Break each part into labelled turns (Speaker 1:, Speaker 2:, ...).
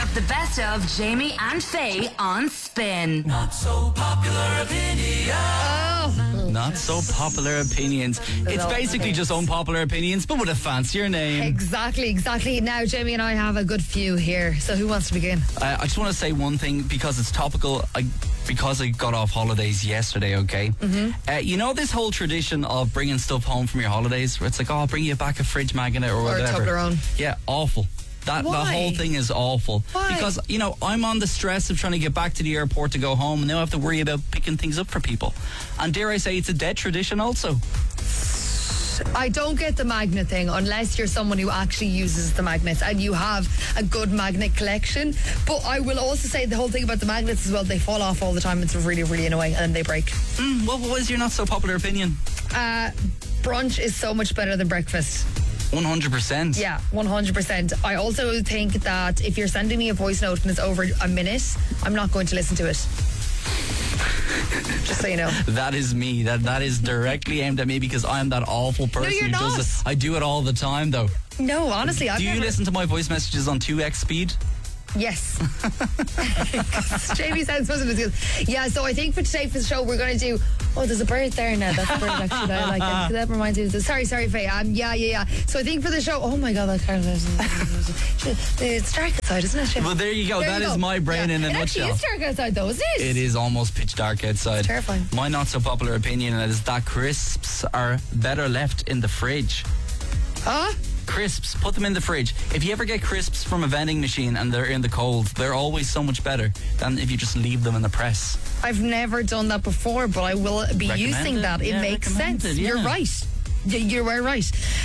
Speaker 1: The best of Jamie and Faye on Spin.
Speaker 2: Not so popular opinion.
Speaker 3: Not so popular opinions. It's basically just unpopular opinions, but with a fancier name.
Speaker 4: Exactly. Now, Jamie and I have a good few here. So who wants to begin?
Speaker 3: I just want to say one thing because it's topical. Because I got off holidays yesterday, okay? You know this whole tradition of bringing stuff home from your holidays, where it's like, oh, I'll bring you back a fridge magnet or whatever.
Speaker 4: Or a Toblerone.
Speaker 3: Yeah, awful. The whole thing is awful.
Speaker 4: Why?
Speaker 3: Because, you know, I'm on the stress of trying to get back to the airport to go home, and now I have to worry about picking things up for people. And dare I say, it's a dead tradition also.
Speaker 4: I don't get the magnet thing unless you're someone who actually uses the magnets and you have a good magnet collection. But I will also say the whole thing about the magnets as well, they fall off all the time. It's really, really annoying, and then they break.
Speaker 3: What is your not so popular opinion?
Speaker 4: Brunch is so much better than breakfast.
Speaker 3: 100%.
Speaker 4: Yeah, 100%. I also think that if you're sending me a voice note and it's over a minute, I'm not going to listen to it. Just so you know.
Speaker 3: That is me. That is directly aimed at me because I'm that awful person
Speaker 4: you're
Speaker 3: who does
Speaker 4: not.
Speaker 3: it. I do it all the time, though.
Speaker 4: No, honestly,
Speaker 3: Do you listen to my voice messages on 2x speed?
Speaker 4: Yes. Jamie sounds positive. Yeah, so I think for today for the show we're going to do. Oh, there's a bird there now. That's a bird actually. I like it. That reminds me of this. Sorry, Faye. Yeah. So I think for the show. Oh my God, that kind of. It's dark outside, isn't it?
Speaker 3: Well, there you go. That is my brain in a nutshell.
Speaker 4: It actually is dark outside, though, isn't it?
Speaker 3: It is almost pitch dark outside.
Speaker 4: It's terrifying.
Speaker 3: My not so popular opinion is that crisps are better left in the fridge.
Speaker 4: Huh?
Speaker 3: Crisps, put them in the fridge. If you ever get crisps from a vending machine and they're in the cold, they're always so much better than if you just leave them in the press.
Speaker 4: I've never done that before, but I will be using that. It makes sense.
Speaker 3: Yeah.
Speaker 4: You're right. You are right.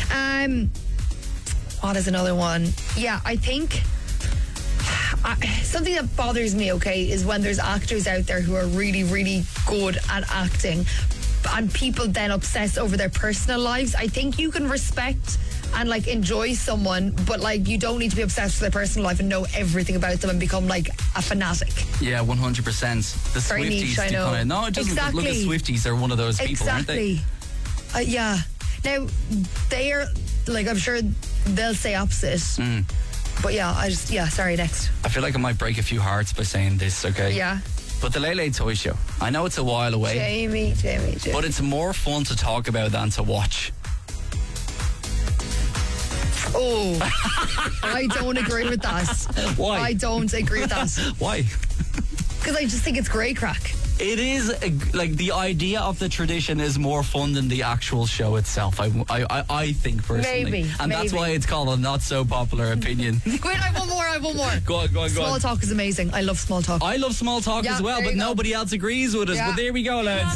Speaker 4: What is another one? Yeah, I think something that bothers me, okay, is when there's actors out there who are really, really good at acting and people then obsess over their personal lives. I think you can respect and like enjoy someone, but like you don't need to be obsessed with their personal life and know everything about them and become like a fanatic.
Speaker 3: Yeah, 100%. The
Speaker 4: Very
Speaker 3: Swifties
Speaker 4: niche, I know.
Speaker 3: No, it doesn't.
Speaker 4: Exactly.
Speaker 3: Look at Swifties, they're one of those people, aren't they?
Speaker 4: Yeah. Now, they are, like, I'm sure they'll say opposite. But yeah, sorry, next.
Speaker 3: I feel like I might break a few hearts by saying this, okay?
Speaker 4: Yeah.
Speaker 3: But the Late Late Toy Show, I know it's a while away.
Speaker 4: Jamie.
Speaker 3: But it's more fun to talk about than to watch.
Speaker 4: Oh, I don't agree with that.
Speaker 3: Why?
Speaker 4: I don't agree with that.
Speaker 3: Why?
Speaker 4: Because I just think it's grey crack.
Speaker 3: It is, like, the idea of the tradition is more fun than the actual show itself, I think, personally.
Speaker 4: Maybe.
Speaker 3: And that's why it's called a not so popular opinion.
Speaker 4: Wait, I have one more.
Speaker 3: Go on.
Speaker 4: Small talk is amazing. I love small talk.
Speaker 3: I love small talk as well,
Speaker 4: there
Speaker 3: but
Speaker 4: you go.
Speaker 3: nobody else agrees with us.
Speaker 4: Yeah.
Speaker 3: But there we go, lads.